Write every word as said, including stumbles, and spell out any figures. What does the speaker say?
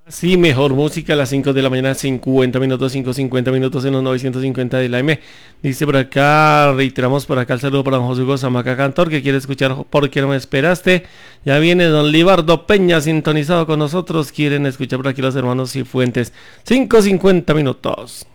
Sí, mejor música a las cinco de la mañana, cincuenta minutos, cinco cincuenta minutos en los novecientos cincuenta de la M. Dice por acá, reiteramos por acá el saludo para don José Hugo Zamaca Cantor, que quiere escuchar ¿Por qué no me esperaste? Ya viene don Libardo Peña sintonizado con nosotros, quieren escuchar por aquí los hermanos Cifuentes. cinco cincuenta minutos.